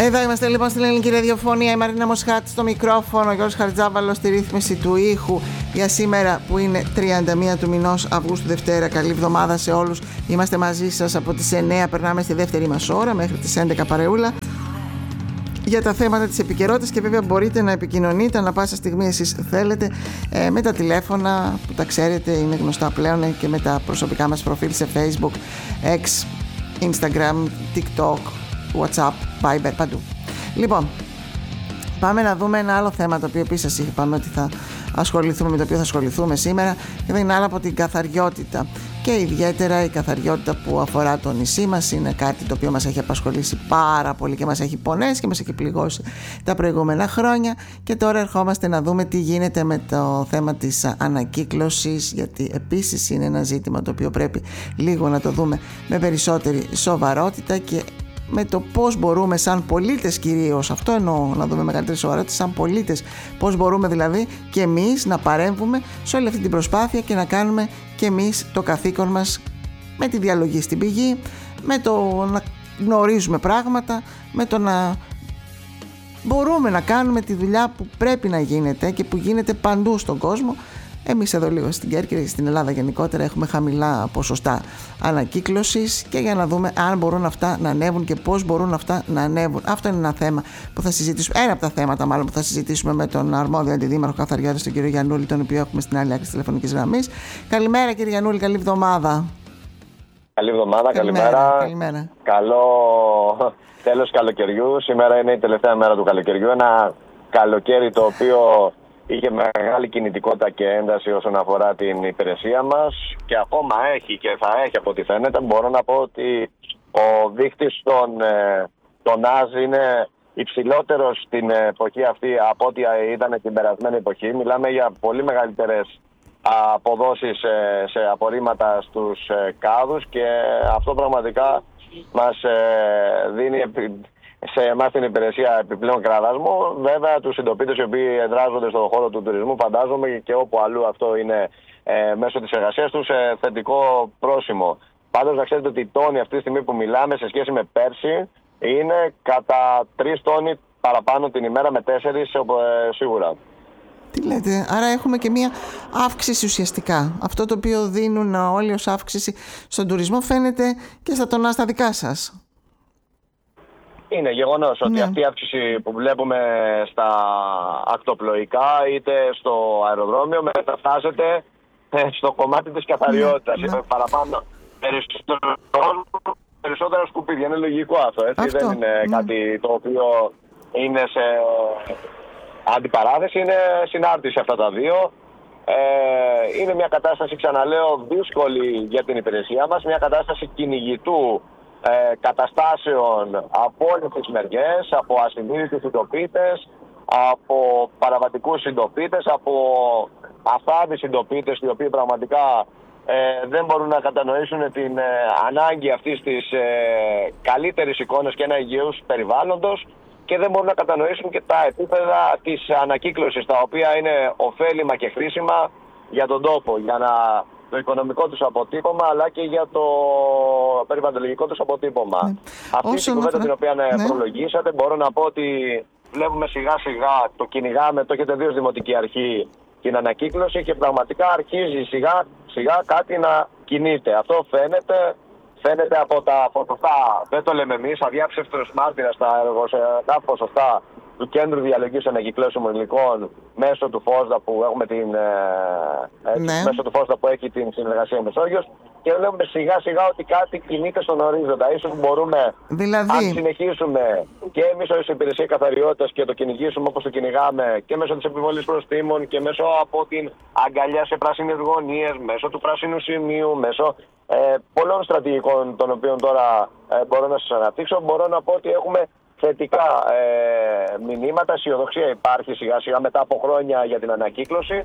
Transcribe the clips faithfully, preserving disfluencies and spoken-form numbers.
Εδώ είμαστε λοιπόν στην Ελληνική Ραδιοφωνία. Η Μαρίνα Μοσχάτη στο μικρόφωνο, ο Γιώργος Χαρτζάβαλος στη ρύθμιση του ήχου. Για σήμερα που είναι τριάντα μία του μηνός Αυγούστου, Δευτέρα. Καλή εβδομάδα σε όλους. Είμαστε μαζί σας από τις εννιά, περνάμε στη δεύτερη μας ώρα μέχρι τις έντεκα παρεούλα, για τα θέματα της επικαιρότητας, και βέβαια μπορείτε να επικοινωνείτε ανά πάσα στιγμή εσείς θέλετε ε, με τα τηλέφωνα που τα ξέρετε, είναι γνωστά πλέον, και με τα προσωπικά μας προφίλ σε Facebook, X, Instagram, TikTok, WhatsApp, Viber, παντού. Λοιπόν, πάμε να δούμε ένα άλλο θέμα, το οποίο επίσης σας είπαμε ότι θα ασχοληθούμε, με το οποίο θα ασχοληθούμε σήμερα, και δεν είναι άλλο από την καθαριότητα. Και ιδιαίτερα η καθαριότητα που αφορά το νησί μας είναι κάτι το οποίο μας έχει απασχολήσει πάρα πολύ και μας έχει πονέσει και μας έχει πληγώσει τα προηγούμενα χρόνια. Και τώρα ερχόμαστε να δούμε τι γίνεται με το θέμα της ανακύκλωσης, γιατί επίσης είναι ένα ζήτημα το οποίο πρέπει λίγο να το δούμε με περισσότερη σοβαρότητα, και με το πώς μπορούμε σαν πολίτες, κυρίως αυτό εννοώ, να δούμε μεγαλύτερη σοβαρότητα, σαν πολίτες, πώς μπορούμε δηλαδή και εμείς να παρέμβουμε σε όλη αυτή την προσπάθεια και να κάνουμε και εμείς το καθήκον μας με τη διαλογή στην πηγή, με το να γνωρίζουμε πράγματα, με το να μπορούμε να κάνουμε τη δουλειά που πρέπει να γίνεται και που γίνεται παντού στον κόσμο. Εμείς εδώ λίγο στην Κέρκυρα, στην Ελλάδα γενικότερα, έχουμε χαμηλά ποσοστά ανακύκλωσης, και για να δούμε αν μπορούν αυτά να ανέβουν και πώς μπορούν αυτά να ανέβουν. Αυτό είναι ένα θέμα που θα συζητήσουμε, ένα από τα θέματα μάλλον που θα συζητήσουμε με τον αρμόδιο αντιδήμαρχο καθαριότητα, τον κύριο Γιαννούλη, τον οποίο έχουμε στην άλλη άκρη της τηλεφωνικής γραμμής. Καλημέρα κύριε Γιαννούλη, καλή εβδομάδα. Καλή εβδομάδα, καλημέρα. Καλημέρα. καλημέρα. Καλό τέλος καλοκαιριού. Σήμερα είναι η τελευταία μέρα του καλοκαιριού. Ένα καλοκαίρι το οποίο είχε μεγάλη κινητικότητα και ένταση όσον αφορά την υπηρεσία μας, και ακόμα έχει και θα έχει από ό,τι φαίνεται. Μπορώ να πω ότι ο δείκτης των, των ΑΖ είναι υψηλότερος στην εποχή αυτή από ό,τι ήταν την περασμένη εποχή. Μιλάμε για πολύ μεγαλύτερες αποδόσεις σε απορρίμματα στους κάδους, και αυτό πραγματικά μας δίνει σε εμάς την υπηρεσία επιπλέον κραδασμό. Βέβαια, τους συντοπίτες οι οποίοι εδράζονται στον χώρο του τουρισμού, φαντάζομαι, και όπου αλλού αυτό είναι ε, μέσω της εργασίας τους ε, θετικό πρόσημο. Πάντως, να ξέρετε ότι οι τόνοι αυτή τη στιγμή που μιλάμε σε σχέση με πέρσι είναι κατά τρεις τόνοι παραπάνω την ημέρα, με τέσσερις ε, σίγουρα. Τι λέτε, άρα έχουμε και μία αύξηση ουσιαστικά. Αυτό το οποίο δίνουν όλοι ως αύξηση στον τουρισμό φαίνεται και στα τονά στα δικά σας. Είναι γεγονός ότι ναι. αυτή η αύξηση που βλέπουμε στα ακτοπλοϊκά είτε στο αεροδρόμιο μεταφράζεται στο κομμάτι της καθαριότητας. Ναι, ναι. Παραπάνω περισσότερα σκουπίδια. Είναι λογικό αυτό, έτσι. Αυτό. Δεν είναι ναι. κάτι το οποίο είναι σε αντιπαράθεση, είναι συνάρτηση αυτά τα δύο. Ε, είναι μια κατάσταση, ξαναλέω, δύσκολη για την υπηρεσία μας, μια κατάσταση κυνηγητού Ε, καταστάσεων από όλες τις μεριές, από ασυνείδητους συντοπίτες, από παραβατικούς συντοπίτες, από αφάδεις συντοπίτες, οι οποίοι πραγματικά ε, δεν μπορούν να κατανοήσουν την ε, ανάγκη αυτής της ε, καλύτερης εικόνας και ένα υγιούς περιβάλλοντος, και δεν μπορούν να κατανοήσουν και τα επίπεδα της ανακύκλωσης, τα οποία είναι ωφέλιμα και χρήσιμα για τον τόπο, για να το οικονομικό τους αποτύπωμα, αλλά και για το περιβαλλοντολογικό τους αποτύπωμα. Ναι. Αυτή την κουβέντα την οποία ναι. προλογίσατε, μπορώ να πω ότι βλέπουμε σιγά σιγά, το κυνηγάμε, το έχετε δει ως Δημοτική Αρχή, την ανακύκλωση, και πραγματικά αρχίζει σιγά σιγά κάτι να κινείται. Αυτό φαίνεται, φαίνεται από τα ποσοστά, δεν το λέμε εμείς, αδιάψευτος μάρτυρας στα εργοσιακά ποσοστά του Κέντρου Διαλογής Ανακυκλώσιμων Υλικών μέσω του ΦΟΣΔΑ που έχουμε την, ε, ναι. μέσω του ΦΟΣΔΑ που έχει την συνεργασία Μεσόγειος, και βλέπουμε σιγά σιγά ότι κάτι κινείται στον ορίζοντα. Ίσως μπορούμε, δηλαδή, αν συνεχίσουμε και εμείς ως υπηρεσία καθαριότητας και το κυνηγήσουμε όπως το κυνηγάμε, και μέσω της επιβολής προστίμων και μέσω από την αγκαλιά σε πράσινες γωνίες, μέσω του πράσινου σημείου, μέσω ε, πολλών στρατηγικών, των οποίων τώρα ε, μπορώ να σας αναπτύξω, μπορώ να πω ότι έχουμε θετικά ε, μηνύματα, αισιοδοξία υπάρχει σιγά σιγά μετά από χρόνια για την ανακύκλωση.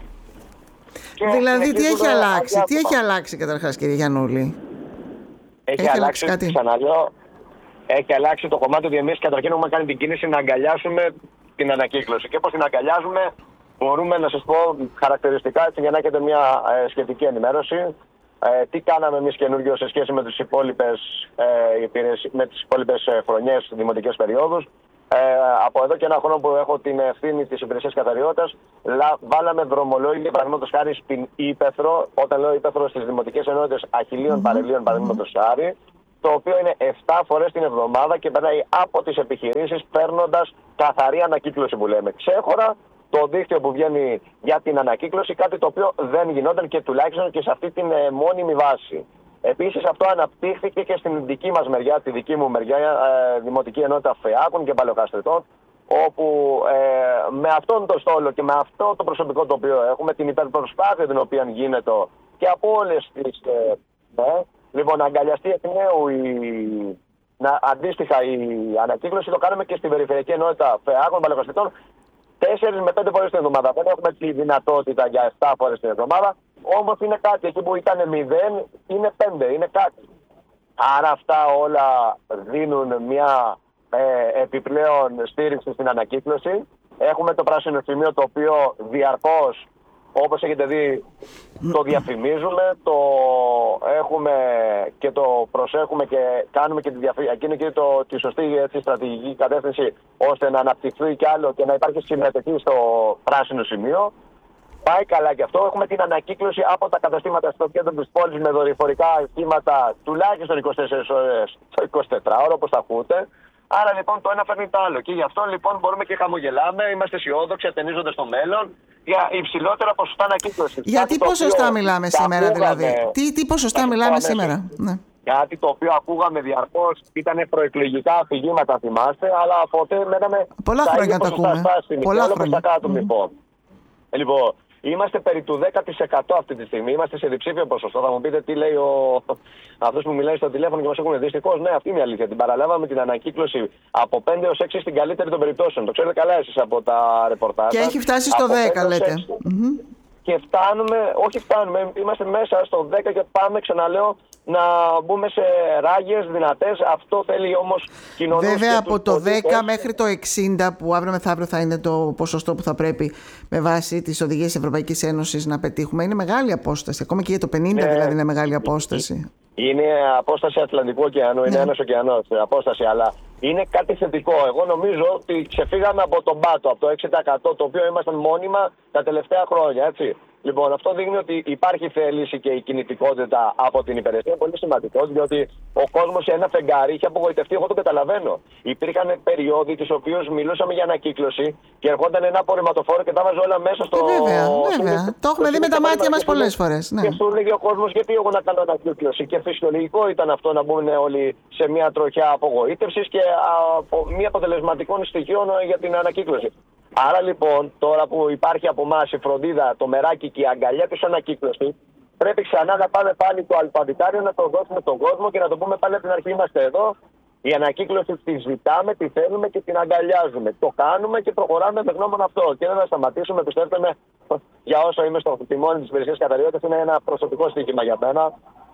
Δηλαδή τι έχει αλλάξει, τι έχει αλλάξει καταρχάς κύριε Γιαννούλη? Έχει, έχει αλλάξει, κάτι. Ξαναλέω, έχει αλλάξει το κομμάτι ότι εμείς καταρχήν έχουμε κάνει την κίνηση να αγκαλιάσουμε την ανακύκλωση. Και πώς την αγκαλιάζουμε μπορούμε να σας πω χαρακτηριστικά, έτσι, για να έχετε μια ε, σχετική ενημέρωση. Ε, τι κάναμε εμείς καινούργιο σε σχέση με τις υπόλοιπες, ε, με τις υπόλοιπες ε, χρονιές, δημοτικές περιόδους. Ε, από εδώ και ένα χρόνο που έχω την ευθύνη της υπηρεσίας καθαριότητας, βάλαμε δρομολόγια, παραδείγματος χάρη στην Ήπεθρο, όταν λέω Ήπεθρο, στις δημοτικές ενότητες Αχιλλείων, mm-hmm. Παρελίων, παραδείγματος χάρη, το οποίο είναι επτά φορές την εβδομάδα και περνάει από τις επιχειρήσεις παίρνοντας καθαρή ανακύκλωση που λέμε. Ξέχωρα το δίκτυο που βγαίνει για την ανακύκλωση, κάτι το οποίο δεν γινόταν και τουλάχιστον και σε αυτή την ε, μόνιμη βάση. Επίσης αυτό αναπτύχθηκε και στην δική μας μεριά, τη δική μου μεριά, ε, Δημοτική Ενότητα Φεάκων και Παλαιοκαστρετών, όπου ε, με αυτόν τον στόλο και με αυτό το προσωπικό το οποίο έχουμε, την υπερπροσπάθεια την οποία γίνεται και από όλες τις... Ε, ε, λοιπόν, να αγκαλιαστεί εκ νέου η, να, αντίστοιχα η ανακύκλωση, το κάνουμε και στην Περιφερειακή Ενότητα Φεάκων, Παλαιοκαστρετών, τέσσερις με πέντε φορές την εβδομάδα. Δεν έχουμε τη δυνατότητα για επτά φορές την εβδομάδα, όμως είναι κάτι. Εκεί που ήταν μηδέν, είναι πέντε, είναι κάτι. Άρα αυτά όλα δίνουν μια ε, επιπλέον στήριξη στην ανακύκλωση. Έχουμε το πράσινο σημείο, το οποίο διαρκώς, όπως έχετε δει, το διαφημίζουμε, το έχουμε και το προσέχουμε και κάνουμε και τη, διαφy... και το... τη σωστή έτσι, στρατηγική κατεύθυνση, ώστε να αναπτυχθεί κι άλλο και να υπάρχει συμμετοχή στο πράσινο σημείο. Πάει καλά και αυτό. Έχουμε την ανακύκλωση από τα καταστήματα στο κέντρο της πόλης με δορυφορικά σχήματα τουλάχιστον είκοσι τέσσερις ώρες το εικοσιτετράωρο, όπως τα ακούτε. Άρα λοιπόν το ένα φέρνει το άλλο. Και γι' αυτό λοιπόν μπορούμε και χαμογελάμε, είμαστε αισιόδοξοι, ατενίζοντας το μέλλον για υψηλότερα ποσοστά ανακύκλωση. Για τι ποσοστά μιλάμε σήμερα, δηλαδή? Τι, τι ποσοστά μιλάμε σήμερα? Ναι. Κάτι το οποίο ακούγαμε διαρκώς, ήταν προεκλογικά αφηγήματα, θυμάστε, αλλά ποτέ μέναμε. Πολλά χρόνια τα ακούμε. Πολλά χρόνια. Mm. Λοιπόν. λοιπόν, είμαστε περί του δέκα τοις εκατό αυτή τη στιγμή. Είμαστε σε διψήφιο ποσοστό. Θα μου πείτε τι λέει ο... αυτός που μιλάει στο τηλέφωνο και μας έχουν. Δυστυχώς, ναι, αυτή είναι η αλήθεια. Την παραλάβαμε την ανακύκλωση από πέντε έως έξι στην καλύτερη των περιπτώσεων. Το ξέρετε καλά εσείς από τα ρεπορτάζ. Και έχει φτάσει στο δέκα, λέτε. Mm-hmm. Και φτάνουμε, όχι φτάνουμε, είμαστε μέσα στο δέκα και πάμε, ξαναλέω, να μπούμε σε ράγες δυνατές. Αυτό θέλει όμως κοινωνία. Βέβαια από το δέκα μέχρι το εξήντα, που αύριο μεθαύριο θα είναι το ποσοστό που θα πρέπει με βάση τις οδηγίες της Ευρωπαϊκής Ένωσης να πετύχουμε, είναι μεγάλη απόσταση. Ακόμα και για το πενήντα ναι, δηλαδή είναι μεγάλη απόσταση. Είναι απόσταση Ατλαντικού ωκεανού, είναι ναι. ένας ωκεανός απόσταση, αλλά είναι κάτι θετικό. Εγώ νομίζω ότι ξεφύγαμε από τον πάτο, από το έξι τοις εκατό, το οποίο ήμασταν μόνιμα τα τελευταία χρόνια, έτσι. Λοιπόν, αυτό δείχνει ότι υπάρχει θέληση και η κινητικότητα από την υπηρεσία. Πολύ σημαντικό, διότι ο κόσμος σε ένα φεγγάρι είχε απογοητευτεί. Εγώ το καταλαβαίνω. Υπήρχαν περιόδοι τις οποίες μιλούσαμε για ανακύκλωση και ερχόταν ένα απορριμματοφόρο και τα βάζω όλα μέσα στο. Βέβαια, βέβαια. Το, το έχουμε δει με τα μάτια μας πολλές φορές. Ναι. Και σου έλεγε ο κόσμος, γιατί εγώ να κάνω ανακύκλωση. Και φυσιολογικό ήταν αυτό να μπουν όλοι σε μια τροχιά απογοήτευσης και από μη αποτελεσματικών στοιχείων για την ανακύκλωση. Άρα λοιπόν, τώρα που υπάρχει από εμάς η φροντίδα, το μεράκι και η αγκαλιά της ανακύκλωσης, πρέπει ξανά να πάμε πάλι το αλφαβητάριο, να το δώσουμε στον κόσμο και να το πούμε πάλι από την αρχή. Είμαστε εδώ. Η ανακύκλωση τη ζητάμε, τη θέλουμε και την αγκαλιάζουμε. Το κάνουμε και προχωράμε με γνώμονα αυτό. Και δεν θα σταματήσουμε. Πιστέψτε με, για όσο είμαι στο τιμόνι της υπηρεσίας καθαριότητας, είναι ένα προσωπικό στοίχημα για μένα.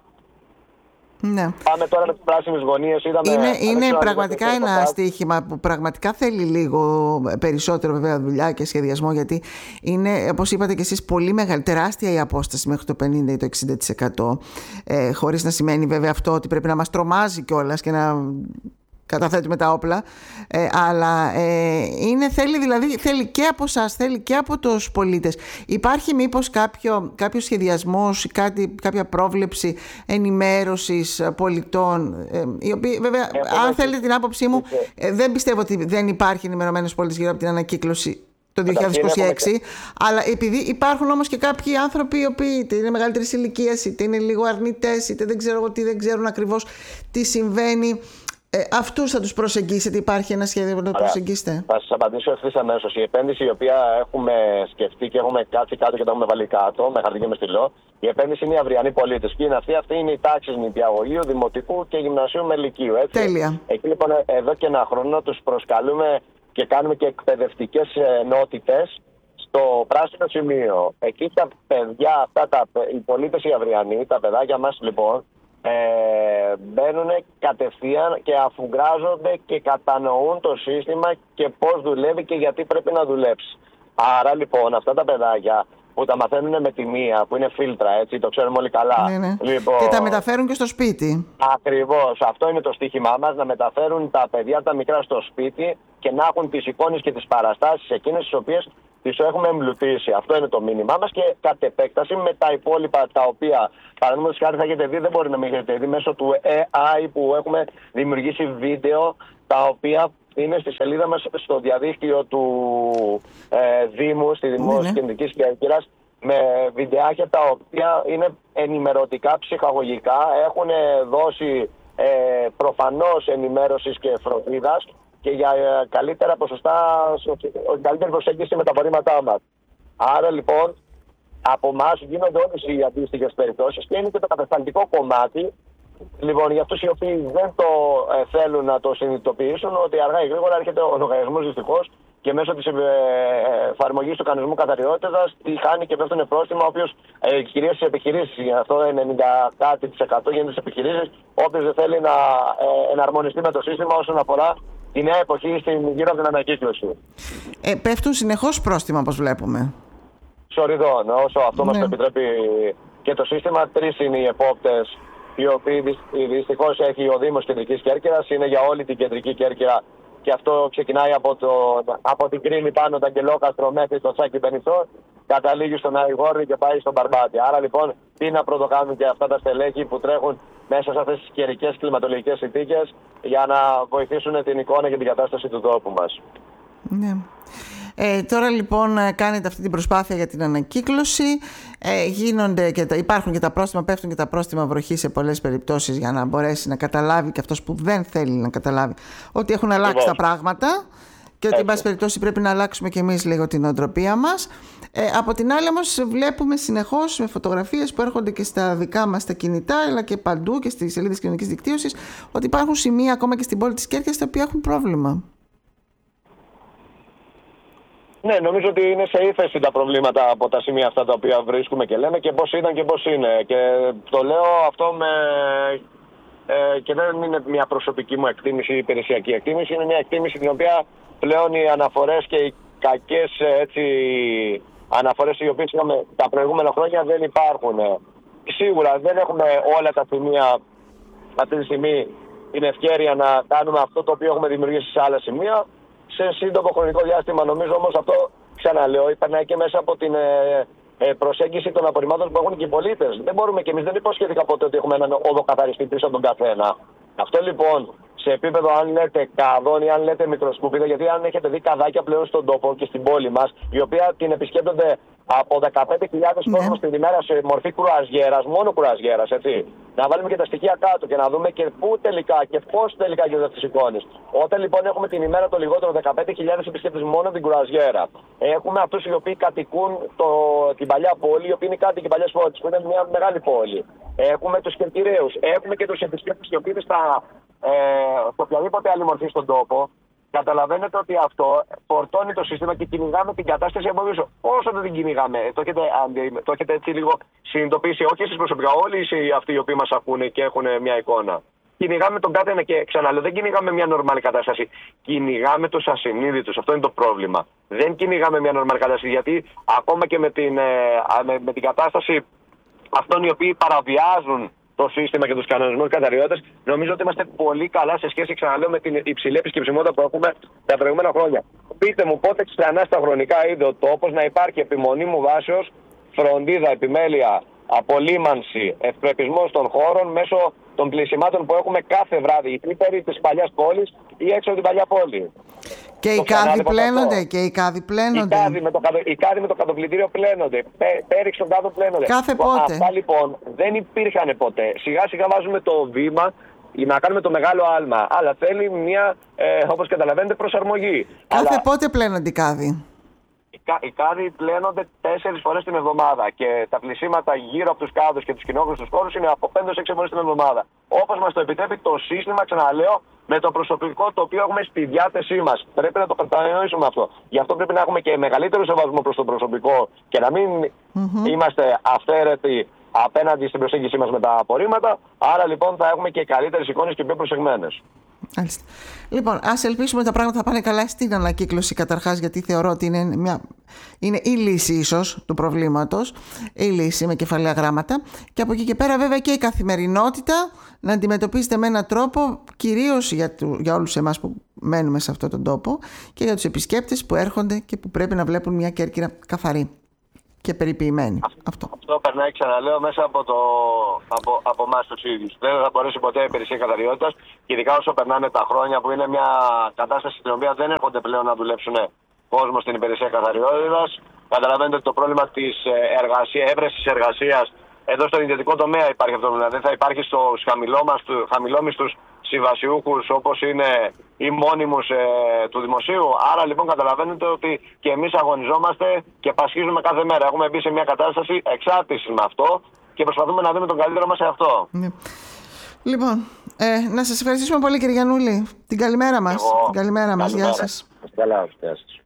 Ναι. Πάμε τώρα με τις πράσινες γωνίες. Είδαμε, είναι είναι πραγματικά ένα στοίχημα που πραγματικά θέλει λίγο περισσότερο βέβαια δουλειά και σχεδιασμό, γιατί είναι, όπως είπατε και εσείς, πολύ μεγάλη, τεράστια η απόσταση μέχρι το πενήντα ή το εξήντα τοις εκατό, ε, χωρίς να σημαίνει βέβαια αυτό ότι πρέπει να μας τρομάζει κιόλας και να καταθέτουμε τα όπλα, ε, αλλά ε, είναι, θέλει δηλαδή θέλει και από εσάς, θέλει και από τους πολίτες. Υπάρχει μήπως κάποιο, κάποιο σχεδιασμός, κάτι, κάποια πρόβλεψη ενημέρωσης πολιτών, ε, οι οποίοι βέβαια, ε, αν θέλετε την άποψή μου, ε, δεν πιστεύω ότι δεν υπάρχει ενημερωμένος πολίτης γύρω από την ανακύκλωση το δύο χιλιάδες είκοσι έξι, αλλά επειδή υπάρχουν όμως και κάποιοι άνθρωποι οι οποίοι είτε είναι μεγαλύτερης ηλικίας, είτε είναι λίγο αρνητές, είτε δεν ξέρω τι, δεν ξέρουν ακριβώς τι συμβαίνει. Ε, αυτούς θα τους προσεγγίσετε, υπάρχει ένα σχέδιο να τους προσεγγίσετε? Θα σας απαντήσω ευθύς αμέσως. Η επένδυση η οποία έχουμε σκεφτεί και έχουμε κάτσει κάτω και τα έχουμε βάλει κάτω με χαρτί και με στυλό, η επένδυση είναι οι αυριανοί πολίτες. Και είναι αυτή, αυτή είναι η τάξη νηπιαγωγείου, δημοτικού και γυμνασίου με λυκείου. Έτσι. Τέλεια. Εκεί λοιπόν εδώ και ένα χρόνο τους προσκαλούμε και κάνουμε και εκπαιδευτικές ενότητες στο πράσινο σημείο. Εκεί τα παιδιά, αυτά τα, οι πολίτες οι αυριανοί, τα παιδάκια μας λοιπόν, Ε, μπαίνουν κατευθείαν και αφουγκράζονται και κατανοούν το σύστημα και πώς δουλεύει και γιατί πρέπει να δουλέψει. Άρα λοιπόν αυτά τα παιδάκια που τα μαθαίνουν με τη μία, που είναι φίλτρα, έτσι, το ξέρουμε όλοι καλά. Ναι, ναι. Λοιπόν, και τα μεταφέρουν και στο σπίτι. Ακριβώς. Αυτό είναι το στοίχημά μας, να μεταφέρουν τα παιδιά τα μικρά στο σπίτι και να έχουν τις εικόνες και τις παραστάσεις εκείνες τις οποίες τις έχουμε εμπλουτίσει. Αυτό είναι το μήνυμά μας και κατ' επέκταση με τα υπόλοιπα τα οποία, παραδείγματος χάρη, θα έχετε δει, δεν μπορεί να μην έχετε δει, μέσω του έι άι που έχουμε δημιουργήσει βίντεο τα οποία είναι στη σελίδα μας στο διαδίκτυο του ε, Δήμου, στη Δημόσια Κεντρικής Κέρκυρας, με βιντεάκια τα οποία είναι ενημερωτικά, ψυχαγωγικά, έχουν δώσει ε, προφανώς ενημέρωσης και φροντίδας και για ε, καλύτερα ποσοστά, καλύτερη προσέγγιση με τα απορρίμματά μας. Άρα λοιπόν από εμάς γίνονται όλες οι αντίστοιχες περιπτώσεις και είναι και το κατασταλτικό κομμάτι. Λοιπόν, για αυτούς οι οποίοι δεν το ε, θέλουν να το συνειδητοποιήσουν, ότι αργά ή γρήγορα έρχεται ο λογαριασμός δυστυχώς και μέσω της ε, εφαρμογής του κανονισμού καταρριότητας τη χάνει και πέφτουν πρόστιμα, ο οποίος ε, κυρίως στις επιχειρήσεις, γι' αυτό ενενήντα κάτι τοις εκατό γίνεται στις επιχειρήσεις, όποιος δεν θέλει να ε, εναρμονιστεί με το σύστημα όσον αφορά τη νέα εποχή στην, γύρω από την ανακύκλωση. Ε, πέφτουν συνεχώς πρόστιμα, όπως βλέπουμε. Σοριδών, όσο αυτό ναι. μας το επιτρέπει και το σύστημα. Τρεις είναι οι επόπτες, οι οποίοι δυστυχώς έχει ο Δήμος Κεντρικής Κέρκυρας, είναι για όλη την Κεντρική Κέρκυρα και αυτό ξεκινάει από, το, από την Κρίνη πάνω, το Αγγελόκαστρο μέχρι το Τσάκη Μπενιθό, καταλήγει στον Αϊγόρη και πάει στον Μπαρμπάτη. Άρα λοιπόν τι να πρωτοκάνουν και αυτά τα στελέχη που τρέχουν μέσα σε αυτές τις καιρικές κλιματολογικές συνθήκες για να βοηθήσουν την εικόνα και την κατάσταση του τόπου μας. Ναι. Ε, τώρα λοιπόν κάνετε αυτή την προσπάθεια για την ανακύκλωση, ε, γίνονται και τα, υπάρχουν και τα πρόστιμα, πέφτουν και τα πρόστιμα βροχή σε πολλές περιπτώσεις για να μπορέσει να καταλάβει και αυτός που δεν θέλει να καταλάβει ότι έχουν αλλάξει λοιπόν τα πράγματα και ότι εν πάση περιπτώσει πρέπει να αλλάξουμε και εμείς λίγο την νοοτροπία μας. Ε, από την άλλη όμως βλέπουμε συνεχώς με φωτογραφίες που έρχονται και στα δικά μας τα κινητά αλλά και παντού και στις σελίδες κοινωνικής δικτύωσης ότι υπάρχουν σημεία ακόμα και στην πόλη της Κέρκυρας τα οποία έχουν πρόβλημα. Ναι, νομίζω ότι είναι σε ύφεση τα προβλήματα από τα σημεία αυτά τα οποία βρίσκουμε και λέμε και πώς ήταν και πώς είναι. Και το λέω αυτό με... Ε, και δεν είναι μια προσωπική μου εκτίμηση ή υπηρεσιακή εκτίμηση, είναι μια εκτίμηση την οποία πλέον οι αναφορές και οι κακές έτσι, αναφορές οι οποίες είχαμε τα προηγούμενα χρόνια δεν υπάρχουν. Σίγουρα δεν έχουμε όλα τα σημεία αυτή τη στιγμή την ευκαιρία να κάνουμε αυτό το οποίο έχουμε δημιουργήσει σε άλλα σημεία. Σε σύντομο χρονικό διάστημα, νομίζω όμως αυτό, ξαναλέω, περνάει και μέσα από την ε, ε, προσέγγιση των απορριμμάτων που έχουν και οι πολίτες. Δεν μπορούμε και εμείς, δεν υποσχέθηκα ποτέ ότι έχουμε έναν οδοκαθαριστή πίσω από τον καθένα. Αυτό λοιπόν, σε επίπεδο αν λέτε καδόν ή αν λέτε μικροσκουπίδα, γιατί αν έχετε δει καδάκια πλέον στον τόπο και στην πόλη μας, η οποία την επισκέπτονται από δεκαπέντε χιλιάδες ναι. κόσμος την ημέρα σε μορφή κουραζιέρας, μόνο κουραζιέρας, έτσι. Να βάλουμε και τα στοιχεία κάτω και να δούμε και πού τελικά και πώς τελικά γίνονται αυτές τις εικόνες. Όταν λοιπόν έχουμε την ημέρα το λιγότερο δεκαπέντε χιλιάδες επισκέπτες μόνο την κουραζιέρα, έχουμε αυτούς οι οποίοι κατοικούν το, την παλιά πόλη, οι οποίοι είναι κάτοικοι παλιές πόλεις, που είναι μια μεγάλη πόλη. Έχουμε τους κερκυραίους, έχουμε και τους επισκέπτες οι οποίοι στα, ε, σε οποιαδήποτε άλλη μορφή στον τόπο. Καταλαβαίνετε ότι αυτό φορτώνει το σύστημα και κυνηγάμε την κατάσταση από πίσω. Όσο δεν την κυνηγάμε, το έχετε, το έχετε έτσι λίγο συνειδητοποιήσει, όχι εσείς προσωπικά, όλοι αυτοί οι οποίοι μας ακούνε και έχουν μια εικόνα. Κυνηγάμε τον κάθε ένα και ξαναλέω, δεν κυνηγάμε μια νορμάλη κατάσταση. Κυνηγάμε τους ασυνείδητους. Αυτό είναι το πρόβλημα. Δεν κυνηγάμε μια νορμάλη κατάσταση, γιατί ακόμα και με την, με, με την κατάσταση αυτών οι οποίοι παραβιάζουν το σύστημα και τους κανονισμούς καταρριότητας, νομίζω ότι είμαστε πολύ καλά σε σχέση, ξαναλέω, με την υψηλή επισκεψιμότητα που έχουμε τα προηγούμενα χρόνια. Πείτε μου πότε ξανά στα χρονικά είδε ο τόπος να υπάρχει επιμονή μου βάσεως, φροντίδα, επιμέλεια, απολύμανση, ευπρεπισμός των χώρων μέσω των πλησιμάτων που έχουμε κάθε βράδυ, ή περί της παλιάς πόλης ή έξω από την παλιά πόλη. Και οι κάδοι πλένονται, και οι κάδοι πλένονται. Οι κάδοι με το, οι κάδοι με το κατοπλυντήριο πλένονται. Πέ, πέριξ των κάδων πλένονται. Κάθε πότε. Αυτά λοιπόν δεν υπήρχαν ποτέ. Σιγά σιγά βάζουμε το βήμα να κάνουμε το μεγάλο άλμα. Αλλά θέλει μια, ε, όπως καταλαβαίνετε, προσαρμογή. Κάθε Αλλά... πότε πλένονται οι κάδοι. Οι κάδοι πλένονται τέσσερις φορές την εβδομάδα και τα πλησίματα γύρω από τους κάδους και τους κοινόχρηστους χώρους είναι από πέντε με έξι φορές την εβδομάδα. Όπως μας το επιτρέπει το σύστημα, ξαναλέω, με το προσωπικό το οποίο έχουμε στη διάθεσή μας. Πρέπει να το κατανοήσουμε αυτό. Γι' αυτό πρέπει να έχουμε και μεγαλύτερο σεβασμό προς το προσωπικό και να μην mm-hmm. είμαστε αυθαίρετοι απέναντι στην προσέγγιση μας με τα απορρίμματα. Άρα λοιπόν θα έχουμε και καλύτερες εικόνες και πιο προσεγμένες. Άλιστα. Λοιπόν, ας ελπίσουμε ότι τα πράγματα θα πάνε καλά στην ανακύκλωση καταρχάς, γιατί θεωρώ ότι είναι, μια, είναι η λύση ίσως του προβλήματος, η λύση με κεφαλαία γράμματα, και από εκεί και πέρα βέβαια και η καθημερινότητα να αντιμετωπίζεται με έναν τρόπο, κυρίως για, του, για όλους εμάς που μένουμε σε αυτόν τον τόπο και για τους επισκέπτες που έρχονται και που πρέπει να βλέπουν μια Κέρκυρα καθαρή και περιποιημένη. Αυτό, αυτό περνάει, ξαναλέω, μέσα από, το, από, από εμάς τους ίδιους. Δεν θα μπορέσει ποτέ η υπηρεσία καθαριότητας, και ειδικά όσο περνάνε τα χρόνια, που είναι μια κατάσταση στην οποία δεν έρχονται πλέον να δουλέψουν κόσμο στην υπηρεσία καθαριότητας. Καταλαβαίνετε ότι το πρόβλημα της εργασίας, έβρεσης εργασίας εδώ στον ιδιωτικό τομέα υπάρχει αυτό. Δηλαδή θα υπάρχει στους χαμηλόμισθους συμβασιούχους όπως είναι οι μόνιμους ε, του δημοσίου. Άρα λοιπόν καταλαβαίνετε ότι και εμείς αγωνιζόμαστε και πασχίζουμε κάθε μέρα. Έχουμε μπει σε μια κατάσταση εξάρτησης με αυτό και προσπαθούμε να δούμε τον καλύτερο μας σε αυτό. Ναι. Λοιπόν, ε, να σας ευχαριστήσουμε πολύ, κύριε Γιαννούλη. Την καλημέρα μας. Εγώ, την καλημέρα μας. Γεια σας. Καλά, γεια σας.